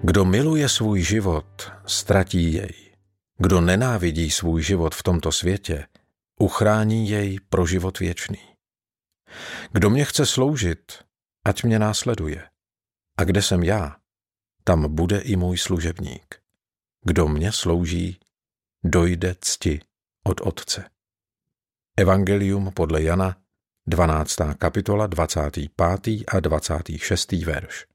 Kdo miluje svůj život, ztratí jej. Kdo nenávidí svůj život v tomto světě, uchrání jej pro život věčný. Kdo mě chce sloužit, ať mě následuje. A kde jsem já, tam bude i můj služebník. Kdo mě slouží, dojde cti od Otce. Evangelium podle Jana, 12. kapitola, 25. a 26. verš.